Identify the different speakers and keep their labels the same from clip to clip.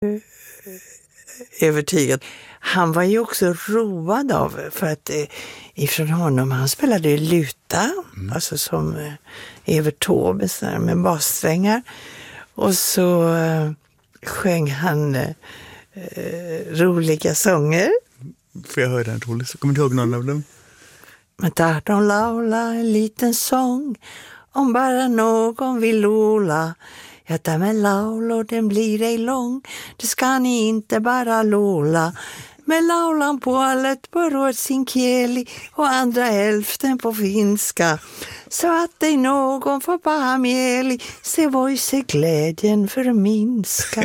Speaker 1: övertygad. Han var ju också road av, för att ifrån honom, han spelade ju luta, alltså som Evert Taube med bassträngar. Och så sjöng han roliga sånger.
Speaker 2: Får jag höra en rolig? Kommer du ihåg någon av dem?
Speaker 1: Men där de laula en liten sång, om bara någon vill lola. Ja, där med laula den blir ej lång, det ska ni inte bara lola. Med laulan puolet på ruotsinkieli och andra hälften på finska. Så att dig någon får bara mieli, se voi se glädjen förminska.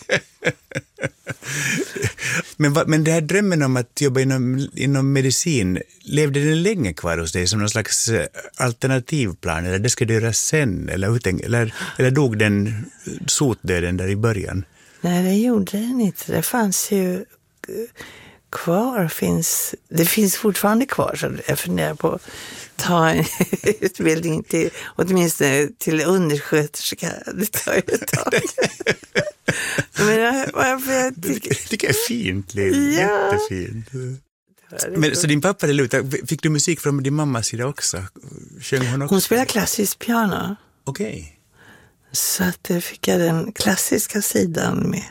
Speaker 2: Men det här drömmen om att jobba inom medicin, levde den länge kvar hos dig som någon slags alternativplan? Eller det ska du göra sen? Eller dog den sotdöden där i början?
Speaker 1: Nej, det gjorde den inte. Det fanns ju kvar. Det finns fortfarande kvar, så jag funderar på att ta en utbildning till, åtminstone till undersköterska. Det tar ju ett tag. Men jag
Speaker 2: tycker är fint, Liv.
Speaker 1: Ja.
Speaker 2: Jättefint. Men, så din pappa är luta. Fick du musik från din mammas sida också? Sjöng hon också?
Speaker 1: Hon spelar klassisk piano.
Speaker 2: Okej.
Speaker 1: Så att fick jag den klassiska sidan med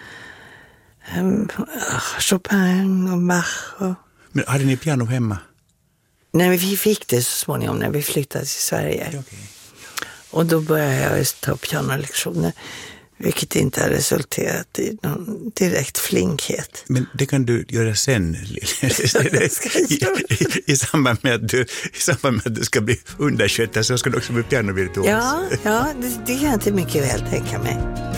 Speaker 1: Chopin och Bach.
Speaker 2: Men hade ni piano hemma?
Speaker 1: Nej, vi fick det så småningom när vi flyttade till Sverige.
Speaker 2: Okay.
Speaker 1: Och då började jag ta pianolektioner, vilket inte har resulterat i någon direkt flinkhet.
Speaker 2: Men det kan du göra sen. I samband med att du ska bli underskötare, så ska du också bli pianovirtuos.
Speaker 1: Ja, det kan jag inte mycket väl tänka mig.